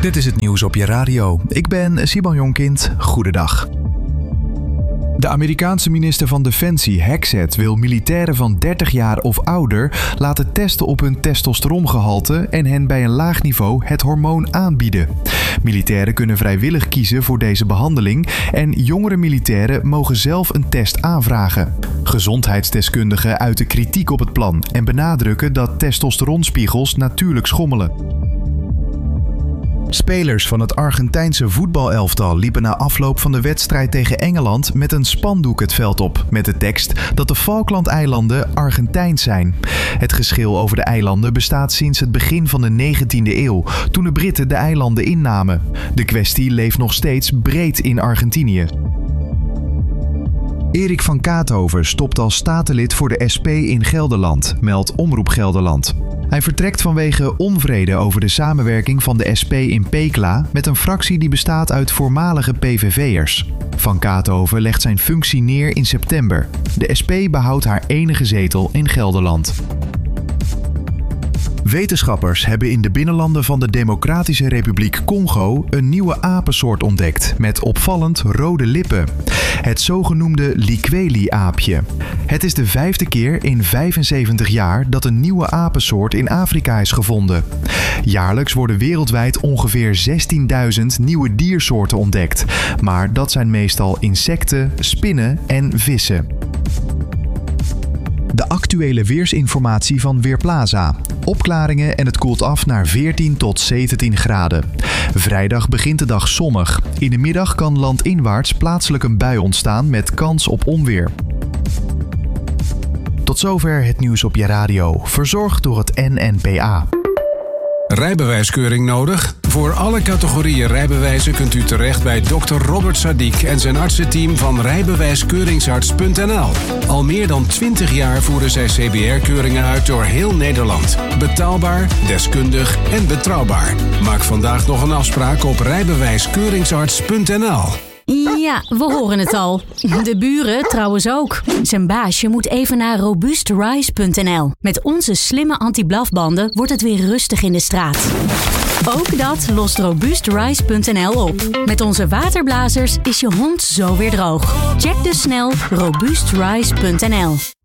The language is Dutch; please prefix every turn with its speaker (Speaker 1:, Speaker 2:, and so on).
Speaker 1: Dit is het nieuws op je radio. Ik ben Simon Jonkind. Goedendag. De Amerikaanse minister van Defensie, Hexet, wil militairen van 30 jaar of ouder laten testen op hun testosterongehalte en hen bij een laag niveau het hormoon aanbieden. Militairen kunnen vrijwillig kiezen voor deze behandeling en jongere militairen mogen zelf een test aanvragen. Gezondheidsdeskundigen uiten kritiek op het plan en benadrukken dat testosteronspiegels natuurlijk schommelen. Spelers van het Argentijnse voetbalelftal liepen na afloop van de wedstrijd tegen Engeland met een spandoek het veld op, met de tekst dat de Falklandeilanden Argentijns zijn. Het geschil over de eilanden bestaat sinds het begin van de 19e eeuw, toen de Britten de eilanden innamen. De kwestie leeft nog steeds breed in Argentinië. Erik van Kaathoven stopt als statenlid voor de SP in Gelderland, meldt Omroep Gelderland. Hij vertrekt vanwege onvrede over de samenwerking van de SP in Pekela met een fractie die bestaat uit voormalige PVV'ers. Van Kaathoven legt zijn functie neer in september. De SP behoudt haar enige zetel in Gelderland. Wetenschappers hebben in de binnenlanden van de Democratische Republiek Congo een nieuwe apensoort ontdekt met opvallend rode lippen. Het zogenoemde Likweli-aapje. Het is de 5e keer in 75 jaar dat een nieuwe apensoort in Afrika is gevonden. Jaarlijks worden wereldwijd ongeveer 16.000 nieuwe diersoorten ontdekt. Maar dat zijn meestal insecten, spinnen en vissen. De actuele weersinformatie van Weerplaza. Opklaringen en het koelt af naar 14 tot 17 graden. Vrijdag begint de dag zonnig. In de middag kan landinwaarts plaatselijk een bui ontstaan met kans op onweer. Tot zover het nieuws op je radio, verzorgd door het NNPA.
Speaker 2: Rijbewijskeuring nodig? Voor alle categorieën rijbewijzen kunt u terecht bij Dr. Robert Sadiq en zijn artsenteam van rijbewijskeuringsarts.nl. Al meer dan 20 jaar voeren zij CBR-keuringen uit door heel Nederland. Betaalbaar, deskundig en betrouwbaar. Maak vandaag nog een afspraak op rijbewijskeuringsarts.nl.
Speaker 3: Ja, we horen het al. De buren trouwens ook. Zijn baasje moet even naar robuustrise.nl. Met onze slimme anti-blafbanden wordt het weer rustig in de straat. Ook dat lost robuustrise.nl op. Met onze waterblazers is je hond zo weer droog. Check dus snel robuustrise.nl.